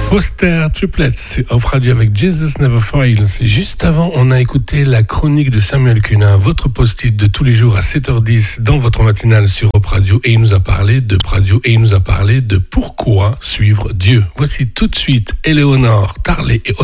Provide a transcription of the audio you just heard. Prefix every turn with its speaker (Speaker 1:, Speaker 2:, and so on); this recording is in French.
Speaker 1: Foster Triplets, Off Radio avec Jesus Never Fails. Juste avant, on a écouté la chronique de Samuel Cunin, votre post-it de tous les jours à 7h10 dans votre matinale sur Off Radio. Et il nous a parlé de radio et il nous a parlé de pourquoi suivre Dieu. Voici tout de suite Éléonore Tarlet et